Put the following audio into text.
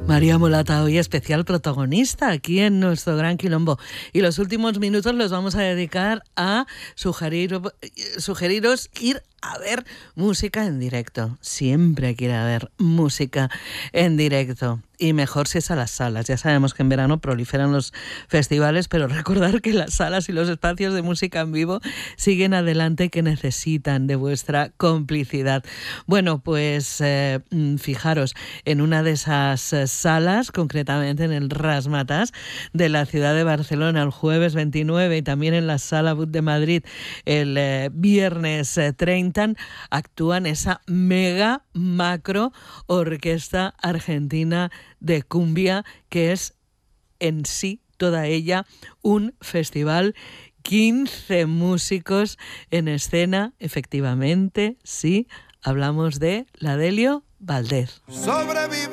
María Mulata, hoy especial protagonista aquí en nuestro Gran Quilombo. Y los últimos minutos los vamos a dedicar a sugeriros ir a ver música en directo. Siempre hay que ir a ver música en directo. Y mejor si es a las salas. Ya sabemos que en verano proliferan los festivales, pero recordar que las salas y los espacios de música en vivo siguen adelante, que necesitan de vuestra complicidad. Bueno, pues fijaros, en una de esas salas, concretamente en el Razzmatazz de la ciudad de Barcelona, el jueves 29, y también en la Sala But de Madrid el viernes 30, actúan esa mega macro orquesta argentina de cumbia, que es en sí toda ella un festival. 15 músicos en escena, efectivamente, sí, hablamos de la Delio Valdés.